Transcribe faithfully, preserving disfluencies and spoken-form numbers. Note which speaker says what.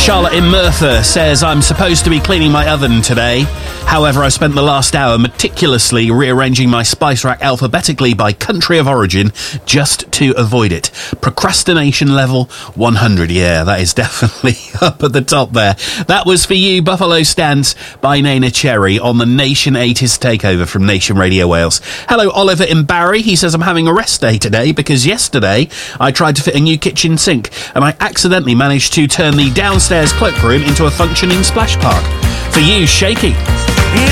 Speaker 1: Charlotte in Merthyr says, I'm supposed to be cleaning my oven today. However, I spent the last hour meticulously rearranging my spice rack alphabetically by country of origin just to avoid it. Procrastination level one hundred. Yeah, that is definitely up at the top there. That was for you, Buffalo Stance by Nana Cherry on the Nation eighties Takeover from Nation Radio Wales. Hello, Oliver in Barry. He says, I'm having a rest day today because yesterday I tried to fit a new kitchen sink and I accidentally managed to turn the downstairs cloakroom into a functioning splash park. For you, Shaky.